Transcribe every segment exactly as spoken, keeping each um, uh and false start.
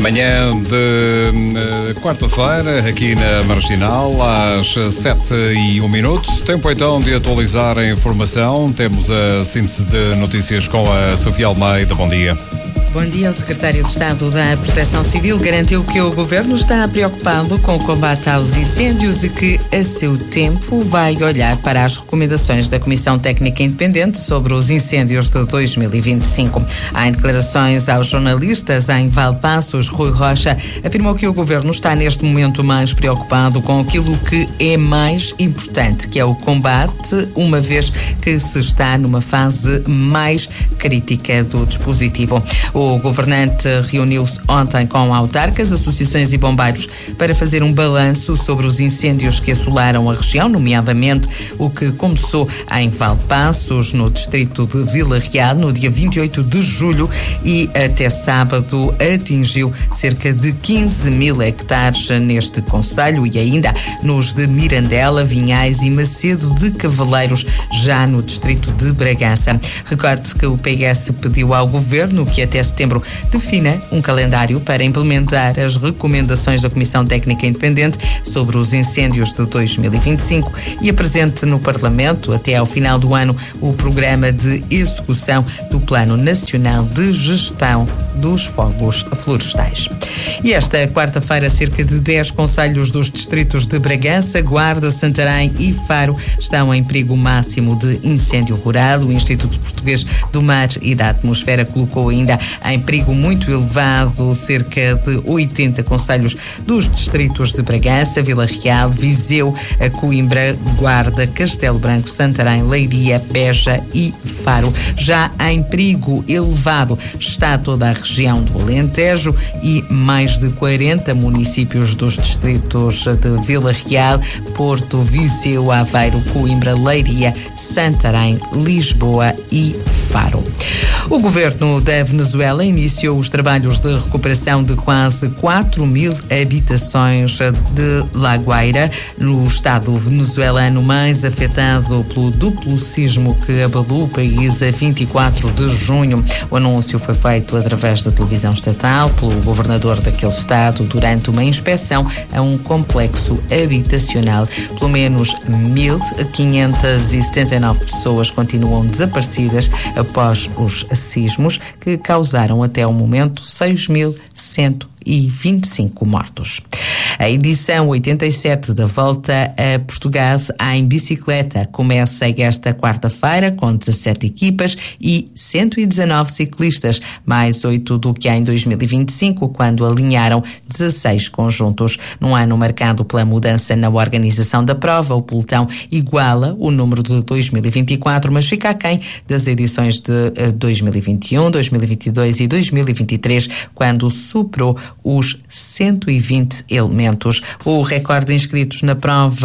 Manhã de uh, quarta-feira, aqui na Marginal, às sete e um minuto. Tempo então de atualizar a informação. Temos a síntese de notícias com a Sofia Almeida. Bom dia. Bom dia. O secretário de Estado da Proteção Civil garantiu que o Governo está preocupado com o combate aos incêndios e que, a seu tempo, vai olhar para as recomendações da Comissão Técnica Independente sobre os incêndios de dois mil e vinte e cinco. Em declarações aos jornalistas em Valpaços, Rui Rocha afirmou que o Governo está neste momento mais preocupado com aquilo que é mais importante, que é o combate, uma vez que se está numa fase mais crítica do dispositivo. O governante reuniu-se ontem com autarcas, associações e bombeiros para fazer um balanço sobre os incêndios que assolaram a região, nomeadamente o que começou em Valpaços, no distrito de Vila Real, no dia vinte e oito de julho e até sábado atingiu cerca de quinze mil hectares neste concelho e ainda nos de Mirandela, Vinhais e Macedo de Cavaleiros, já no distrito de Bragança. Recorde que o P S pediu ao governo que até setembro defina um calendário para implementar as recomendações da Comissão Técnica Independente sobre os incêndios de dois mil e vinte e cinco e apresente no Parlamento, até ao final do ano, o programa de execução do Plano Nacional de Gestão dos Fogos Florestais. E esta quarta-feira, cerca de dez concelhos dos distritos de Bragança, Guarda, Santarém e Faro estão em perigo máximo de incêndio rural. O Instituto Português do Mar e da Atmosfera colocou ainda em perigo muito elevado cerca de oitenta concelhos dos distritos de Bragança, Vila Real, Viseu, Coimbra, Guarda, Castelo Branco, Santarém, Leiria, Beja e Faro. Já em perigo elevado está toda a região do Alentejo e mais de quarenta municípios dos distritos de Vila Real, Porto, Viseu, Aveiro, Coimbra, Leiria, Santarém, Lisboa e Faro. O governo da Venezuela iniciou os trabalhos de recuperação de quase quatro mil habitações de La Guaira, no estado venezuelano mais afetado pelo duplo sismo que abalou o país a vinte e quatro de junho. O anúncio foi feito através da televisão estatal pelo governador daquele estado durante uma inspeção a um complexo habitacional. Pelo menos mil quinhentas e setenta e nove pessoas continuam desaparecidas após os sismos que causaram até o momento seis mil cento e vinte e cinco mortos. A edição oitenta e sete da Volta a Portugal em bicicleta começa esta quarta-feira com dezassete equipas e cento e dezanove ciclistas, mais oito do que em dois mil e vinte e cinco, quando alinharam dezasseis conjuntos. Num ano marcado pela mudança na organização da prova, o pelotão iguala o número de dois mil e vinte e quatro, mas fica aquém das edições de dois mil e vinte e um, dois mil e vinte e dois e dois mil e vinte e três, quando superou os cento e vinte elementos. O recorde de inscritos na prova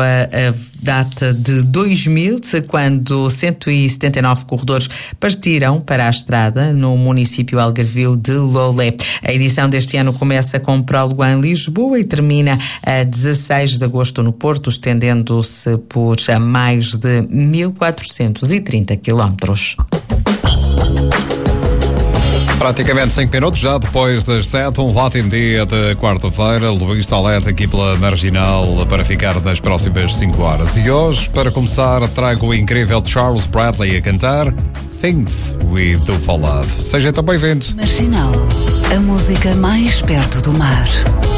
data de dois mil, quando cento e setenta e nove corredores partiram para a estrada no município algarvio de Loulé. A edição deste ano começa com um prólogo em Lisboa e termina a dezasseis de agosto no Porto, estendendo-se por mais de mil quatrocentos e trinta quilómetros. Praticamente cinco minutos, já depois das sete, um ótimo dia de quarta-feira. Luís está alerta aqui pela Marginal para ficar nas próximas cinco horas. E hoje, para começar, trago o incrível Charles Bradley a cantar Things We Do For Love. Seja então bem-vindo. Marginal, a música mais perto do mar.